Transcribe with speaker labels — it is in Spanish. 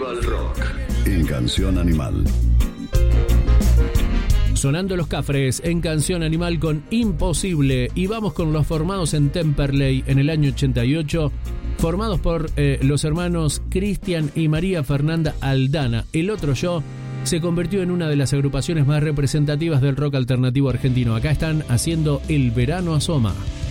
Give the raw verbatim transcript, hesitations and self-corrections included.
Speaker 1: Volviendo al rock en Canción Animal.
Speaker 2: Sonando Los Cafres en Canción Animal con Imposible. Y vamos con los formados en Temperley en el año ochenta y ocho. Formados por eh, los hermanos Cristian y María Fernanda Aldana. El Otro Yo se convirtió en una de las agrupaciones más representativas del rock alternativo argentino. Acá están haciendo El Verano Asoma.